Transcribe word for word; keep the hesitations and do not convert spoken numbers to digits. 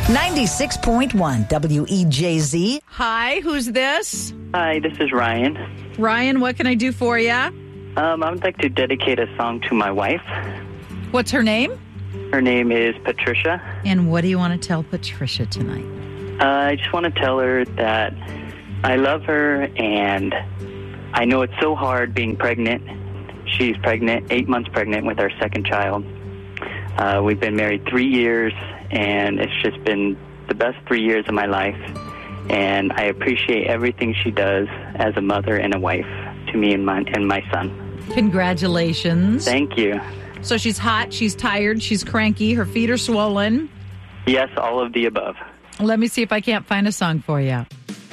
ninety-six point one W E J Z. Hi, who's this? Hi, this is Ryan. Ryan, what can I do for you? Um, I would like to dedicate a song to my wife. What's her name? Her name is Patricia. And what do you want to tell Patricia tonight? Uh, I just want to tell her that I love her, and I know it's so hard being pregnant. She's pregnant, eight months pregnant with our second child. Uh, we've been married three years, and it's just been the best three years of my life. And I appreciate everything she does as a mother and a wife to me and my, and my son. Congratulations. Thank you. So she's hot, she's tired, she's cranky, her feet are swollen. Yes, all of the above. Let me see if I can't find a song for you.